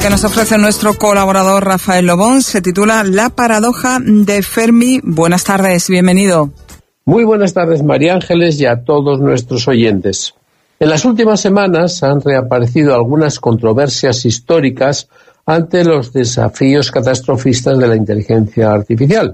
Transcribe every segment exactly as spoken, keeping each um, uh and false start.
Que nos ofrece nuestro colaborador Rafael Lobón se titula La paradoja de Fermi. Buenas tardes, bienvenido. Muy buenas tardes, María Ángeles, y a todos nuestros oyentes. En las últimas semanas han reaparecido algunas controversias históricas ante los desafíos catastrofistas de la inteligencia artificial.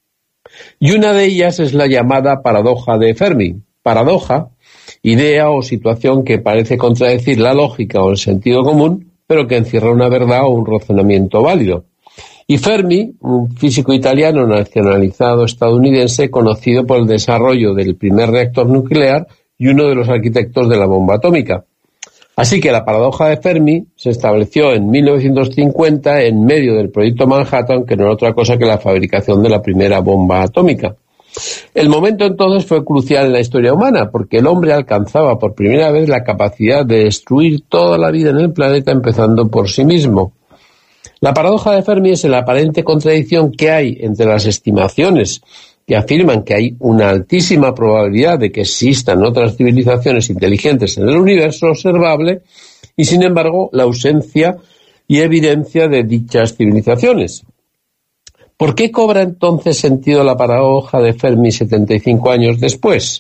Y una de ellas es la llamada paradoja de Fermi. Paradoja, idea o situación que parece contradecir la lógica o el sentido común, pero que encierra una verdad o un razonamiento válido. Y Fermi, un físico italiano nacionalizado estadounidense, conocido por el desarrollo del primer reactor nuclear y uno de los arquitectos de la bomba atómica. Así que la paradoja de Fermi se estableció en mil novecientos cincuenta en medio del proyecto Manhattan, que no era otra cosa que la fabricación de la primera bomba atómica. El momento entonces fue crucial en la historia humana, porque el hombre alcanzaba por primera vez la capacidad de destruir toda la vida en el planeta, empezando por sí mismo. La paradoja de Fermi es la aparente contradicción que hay entre las estimaciones que afirman que hay una altísima probabilidad de que existan otras civilizaciones inteligentes en el universo observable y, sin embargo, la ausencia y evidencia de dichas civilizaciones. ¿Por qué cobra entonces sentido la paradoja de Fermi setenta y cinco años después?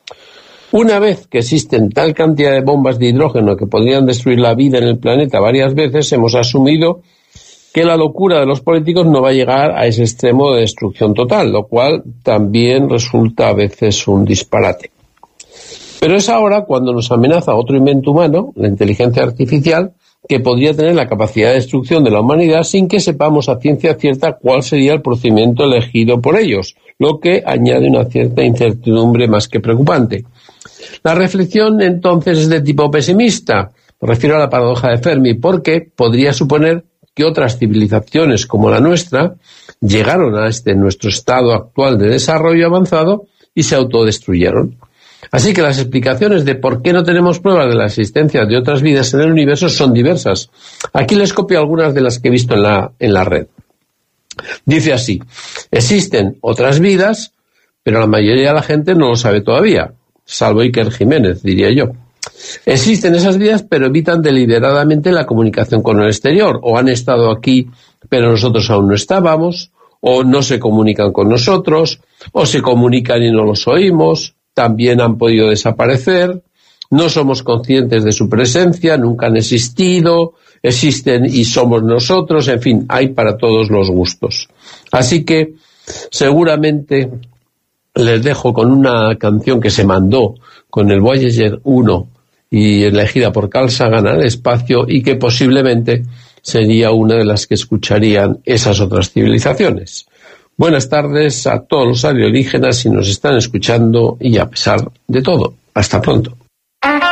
Una vez que existen tal cantidad de bombas de hidrógeno que podrían destruir la vida en el planeta varias veces, hemos asumido que la locura de los políticos no va a llegar a ese extremo de destrucción total, lo cual también resulta a veces un disparate. Pero es ahora cuando nos amenaza otro invento humano, la inteligencia artificial, que podría tener la capacidad de destrucción de la humanidad sin que sepamos a ciencia cierta cuál sería el procedimiento elegido por ellos, lo que añade una cierta incertidumbre más que preocupante. La reflexión entonces es de tipo pesimista, me refiero a la paradoja de Fermi, porque podría suponer que otras civilizaciones como la nuestra llegaron a este nuestro estado actual de desarrollo avanzado y se autodestruyeron. Así que las explicaciones de por qué no tenemos pruebas de la existencia de otras vidas en el universo son diversas. Aquí les copio algunas de las que he visto en la, en la red. Dice así: existen otras vidas, pero la mayoría de la gente no lo sabe todavía, salvo Iker Jiménez, diría yo. Existen esas vidas, pero evitan deliberadamente la comunicación con el exterior, o han estado aquí, pero nosotros aún no estábamos, o no se comunican con nosotros, o se comunican y no los oímos. También han podido desaparecer, no somos conscientes de su presencia, nunca han existido, existen y somos nosotros, en fin, hay para todos los gustos. Así que seguramente les dejo con una canción que se mandó con el Voyager uno y elegida por Carl Sagan al espacio y que posiblemente sería una de las que escucharían esas otras civilizaciones. Buenas tardes a todos los alienígenas si nos están escuchando y a pesar de todo. Hasta pronto.